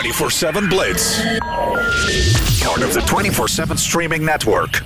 24/7 Blitz. Part of the 24/7 streaming network.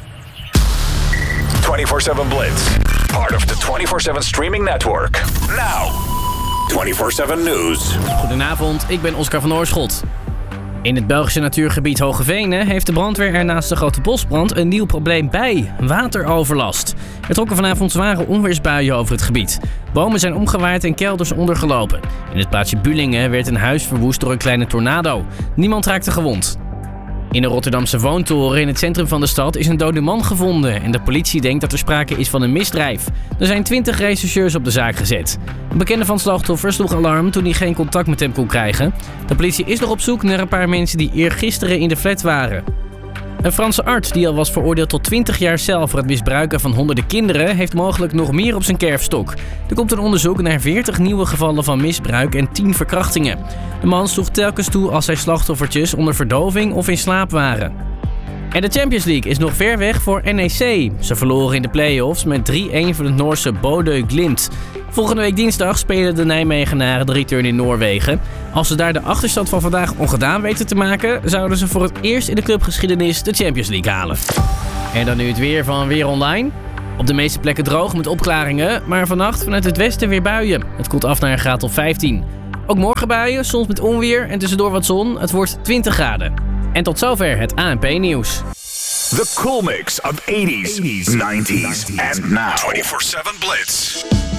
24/7 Blitz. Part of the 24/7 streaming network. Now, 24/7 News. Goedenavond, ik ben Oscar van Oorschot. In het Belgische natuurgebied Hogevenen heeft de brandweer er naast de grote bosbrand een nieuw probleem bij: wateroverlast. Er trokken vanavond zware onweersbuien over het gebied. Bomen zijn omgewaaid en kelders ondergelopen. In het plaatsje Bulingen werd een huis verwoest door een kleine tornado. Niemand raakte gewond. In een Rotterdamse woontoren in het centrum van de stad is een dode man gevonden en de politie denkt dat er sprake is van een misdrijf. Er zijn 20 rechercheurs op de zaak gezet. Een bekende van het slachtoffer sloeg alarm toen hij geen contact met hem kon krijgen. De politie is nog op zoek naar een paar mensen die eergisteren in de flat waren. Een Franse arts die al was veroordeeld tot 20 jaar cel voor het misbruiken van honderden kinderen heeft mogelijk nog meer op zijn kerfstok. Er komt een onderzoek naar 40 nieuwe gevallen van misbruik en 10 verkrachtingen. De man sloeg telkens toe als zijn slachtoffertjes onder verdoving of in slaap waren. En de Champions League is nog ver weg voor NEC. Ze verloren in de play-offs met 3-1 van het Noorse Bodø Glimt. Volgende week dinsdag spelen de Nijmegenaren de return in Noorwegen. Als ze daar de achterstand van vandaag ongedaan weten te maken, zouden ze voor het eerst in de clubgeschiedenis de Champions League halen. En dan nu het weer van Weer Online. Op de meeste plekken droog met opklaringen, maar vannacht vanuit het westen weer buien. Het koelt af naar een graad of 15. Ook morgen buien, soms met onweer en tussendoor wat zon. Het wordt 20 graden. En tot zover het ANP-nieuws. The cool mix of 80s, 90s, and now. 24/7 Blitz.